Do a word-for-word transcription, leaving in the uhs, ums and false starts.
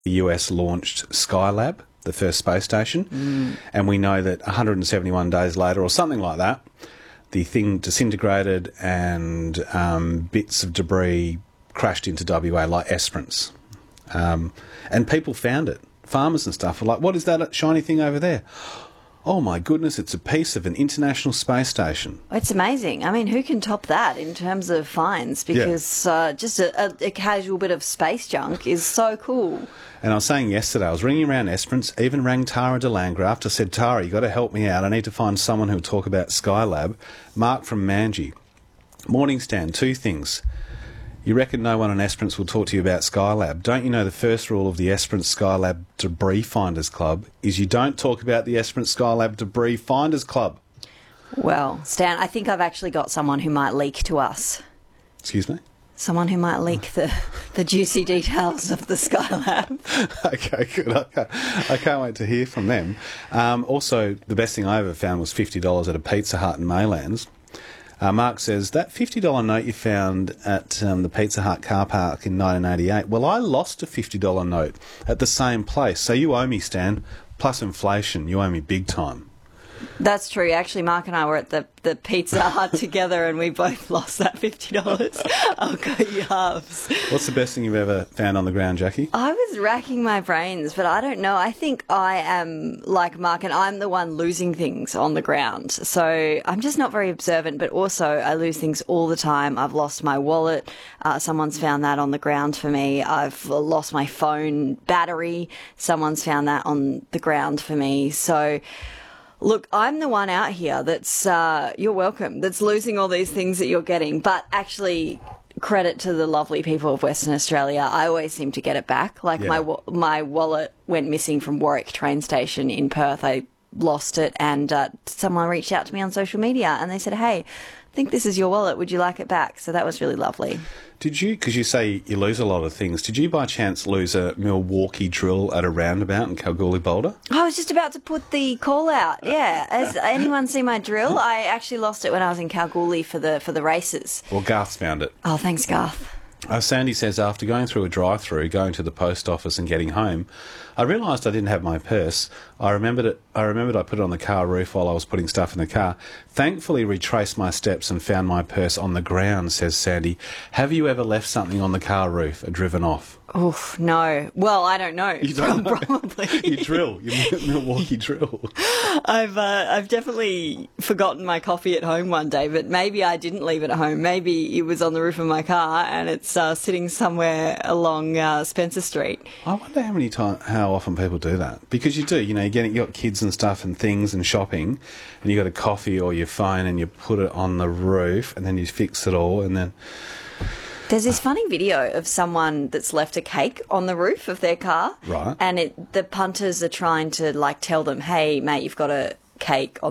the U S launched Skylab, the first space station, mm. and we know that one hundred seventy-one days later, or something like that, the thing disintegrated and um, bits of debris crashed into W A, like Esperance. Um, and people found it. Farmers and stuff were like, what is that shiny thing over there? Oh, my goodness, it's a piece of an international space station. It's amazing. I mean, who can top that in terms of finds? Because yeah. uh, just a, a, a casual bit of space junk is so cool. And I was saying yesterday, I was ringing around Esperance, even rang Tara de Landgraft. I said, Tara, you've got to help me out. I need to find someone who'll talk about Skylab. Mark from Manji. Morning, Stan, two things. You reckon no one on Esperance will talk to you about Skylab. Don't you know the first rule of the Esperance Skylab Debris Finders Club is you don't talk about the Esperance Skylab Debris Finders Club? Well, Stan, I think I've actually got someone who might leak to us. Excuse me? Someone who might leak the, the juicy details of the Skylab. Okay, good. I can't, I can't wait to hear from them. Um, also, the best thing I ever found was fifty dollars at a Pizza Hut in Maylands. Uh, Mark says, that fifty dollar note you found at um, the Pizza Hut car park in nineteen eighty-eight, well, I lost a fifty dollar note at the same place. So you owe me, Stan, plus inflation. You owe me big time. That's true. Actually, Mark and I were at the, the Pizza Hut together and we both lost that fifty dollars. I'll go you halves. What's the best thing you've ever found on the ground, Jackie? I was racking my brains, but I don't know. I think I am like Mark and I'm the one losing things on the ground. So I'm just not very observant, but also I lose things all the time. I've lost my wallet. Uh, someone's found that on the ground for me. I've lost my phone battery. Someone's found that on the ground for me. So... Look, I'm the one out here that's, uh, you're welcome, that's losing all these things that you're getting. But actually, credit to the lovely people of Western Australia, I always seem to get it back. Like yeah. my wa- my wallet went missing from Warwick train station in Perth. I lost it and uh, someone reached out to me on social media and they said, hey, I think this is your wallet. Would you like it back? So that was really lovely. Did you, because you say you lose a lot of things, did you by chance lose a Milwaukee drill at a roundabout in Kalgoorlie Boulder? I was just about to put the call out, yeah. Has anyone seen my drill? I actually lost it when I was in Kalgoorlie for the for the races. Well, Garth's found it. Oh, thanks, Garth. Uh, Sandy says, after going through a drive-through, going to the post office and getting home, I realised I didn't have my purse. I remembered it. I remembered I put it on the car roof while I was putting stuff in the car. Thankfully, retraced my steps and found my purse on the ground, says Sandy. Have you ever left something on the car roof and driven off? Oof, no. Well, I don't know. You don't know? Probably. You drill. You Milwaukee drill. I've uh, I've definitely forgotten my coffee at home one day, but maybe I didn't leave it at home. Maybe it was on the roof of my car and it's uh, sitting somewhere along uh, Spencer Street. I wonder how many times, how often people do that. Because you do, you know, you get you got kids and stuff and things and shopping, and you got a coffee or your phone and you put it on the roof and then you fix it all and then. There's this funny video of someone that's left a cake on the roof of their car. Right. And it, the punters are trying to, like, tell them, hey, mate, you've got a cake on